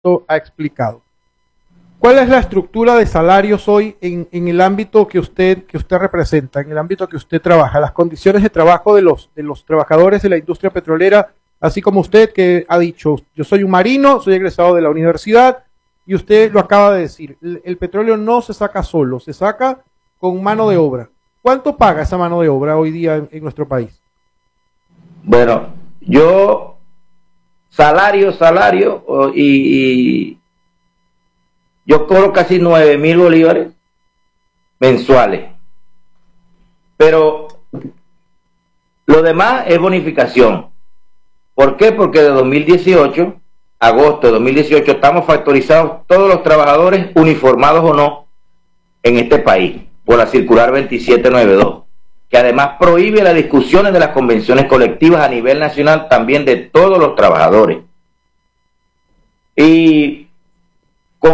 ha explicado. ¿Cuál es la estructura de salarios hoy en el ámbito que usted representa, en el ámbito que usted trabaja, las condiciones de trabajo de los trabajadores de la industria petrolera, así como usted que ha dicho, yo soy un marino, soy egresado de la universidad, y usted lo acaba de decir, el petróleo no se saca solo, se saca con mano de obra. ¿Cuánto paga esa mano de obra hoy día en nuestro país? Bueno, yo, salario, y yo cobro casi 9.000 bolívares mensuales. Pero lo demás es bonificación. ¿Por qué? Porque de 2018, agosto de 2018, estamos factorizados todos los trabajadores, uniformados o no, en este país, por la circular 2792, que además prohíbe las discusiones de las convenciones colectivas a nivel nacional también de todos los trabajadores. Y con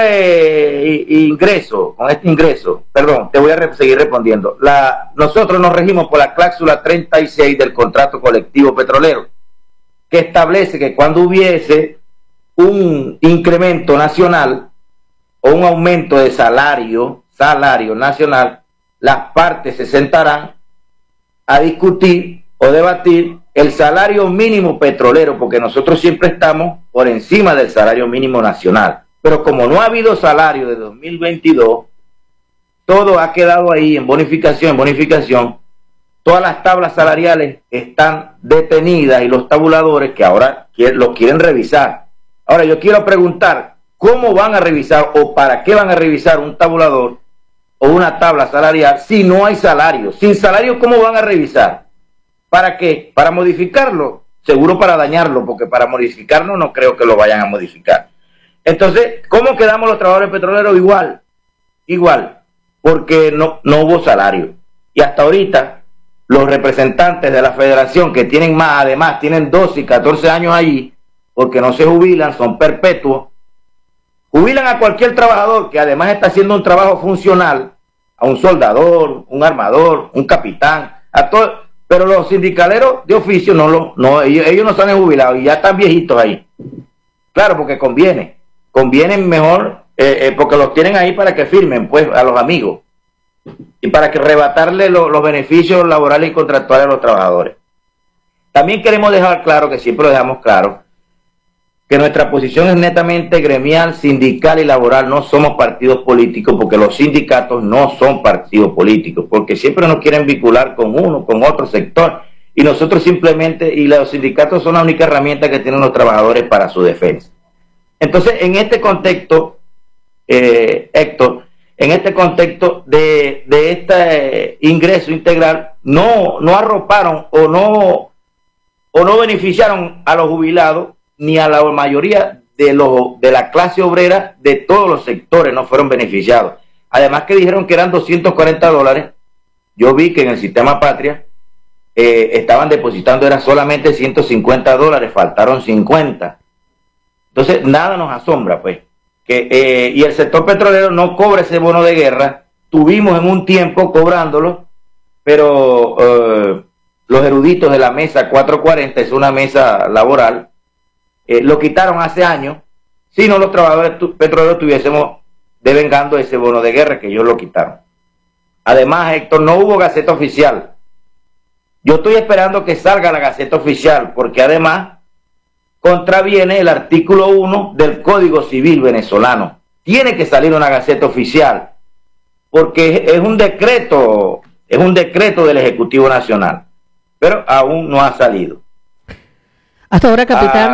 este ingreso, perdón, te voy a seguir respondiendo. Nosotros nos regimos por la cláusula 36 del contrato colectivo petrolero, que establece que cuando hubiese un incremento nacional o un aumento de salario nacional, las partes se sentarán a discutir o debatir el salario mínimo petrolero, porque nosotros siempre estamos por encima del salario mínimo nacional. Pero como no ha habido salario de 2022, todo ha quedado ahí en bonificación, todas las tablas salariales están detenidas y los tabuladores que ahora los quieren revisar. Ahora yo quiero preguntar, ¿cómo van a revisar o para qué van a revisar un tabulador o una tabla salarial si no hay salario? Sin salario, ¿cómo van a revisar? ¿Para qué? ¿Para modificarlo? Seguro para dañarlo, porque para modificarlo no creo que lo vayan a modificar. Entonces, ¿cómo quedamos los trabajadores petroleros? Igual, porque no hubo salario. Y hasta ahorita, los representantes de la federación que tienen más, además tienen 12 y 14 años allí, porque no se jubilan, son perpetuos, jubilan a cualquier trabajador que además está haciendo un trabajo funcional, a un soldador, un armador, un capitán, a todos, pero los sindicaleros de oficio ellos no se han jubilado y ya están viejitos ahí. Claro, porque convienen mejor, porque los tienen ahí para que firmen, pues, a los amigos, y para que arrebatarle los beneficios laborales y contractuales a los trabajadores. También queremos dejar claro, que siempre lo dejamos claro, que nuestra posición es netamente gremial, sindical y laboral. No somos partidos políticos, porque los sindicatos no son partidos políticos, porque siempre nos quieren vincular con uno, con otro sector, y nosotros simplemente, y los sindicatos son la única herramienta que tienen los trabajadores para su defensa. Entonces, en este contexto, Héctor, en este contexto de este ingreso integral, no arroparon o no beneficiaron a los jubilados ni a la mayoría de la clase obrera de todos los sectores, no fueron beneficiados. Además que dijeron que eran $240. Yo vi que en el sistema Patria estaban depositando, era solamente $150, faltaron 50. Entonces, nada nos asombra, pues, y el sector petrolero no cobra ese bono de guerra. Tuvimos en un tiempo cobrándolo, pero los eruditos de la mesa 440, es una mesa laboral, lo quitaron hace años. Si no, los trabajadores petroleros estuviésemos devengando ese bono de guerra, que ellos lo quitaron. Además, Héctor, no hubo gaceta oficial. Yo estoy esperando que salga la gaceta oficial, porque además contraviene el artículo 1 del Código Civil venezolano. Tiene que salir una gaceta oficial, porque es un decreto del Ejecutivo Nacional, pero aún no ha salido. Hasta ahora,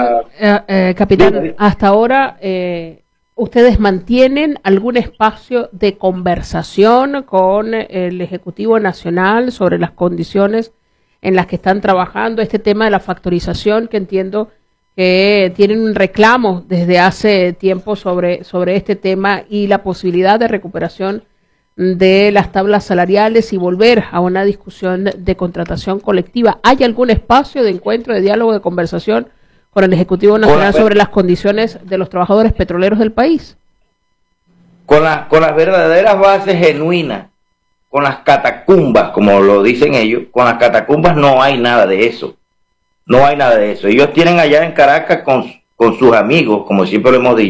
capitán, hasta ahora, ¿ustedes mantienen algún espacio de conversación con el Ejecutivo Nacional sobre las condiciones en las que están trabajando? Este tema de la factorización, que entiendo que tienen un reclamo desde hace tiempo sobre este tema, y la posibilidad de recuperación de las tablas salariales y volver a una discusión de contratación colectiva. ¿Hay algún espacio de encuentro, de diálogo, de conversación con el Ejecutivo Nacional sobre las condiciones de los trabajadores petroleros del país? Con las verdaderas bases genuinas, con las catacumbas, como lo dicen ellos, con las catacumbas no hay nada de eso. No hay nada de eso. Ellos tienen allá en Caracas, con con sus amigos, como siempre lo hemos dicho,